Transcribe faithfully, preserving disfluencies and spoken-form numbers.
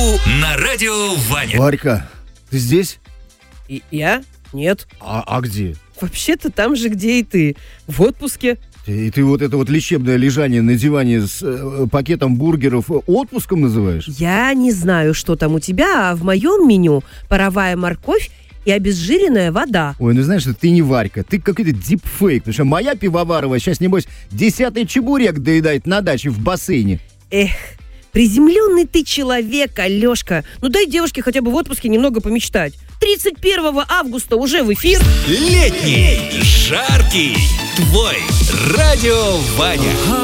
на радио Ваня. Варька, ты здесь? И я? Нет. А, а где? Вообще-то там же, где и ты. В отпуске. Ты, и ты вот это вот лечебное лежание на диване с э, пакетом бургеров отпуском называешь? Я не знаю, что там у тебя, а в моем меню паровая морковь и обезжиренная вода. Ой, ну знаешь, ты не Варька, ты какой-то дипфейк, потому что моя пивоварова сейчас, небось, десятый чебурек доедает на даче в бассейне. Эх, приземленный ты человек, Алешка. Ну дай девушке хотя бы в отпуске немного помечтать. тридцать первого августа уже в эфир. Летний, жаркий, твой радио Ваня.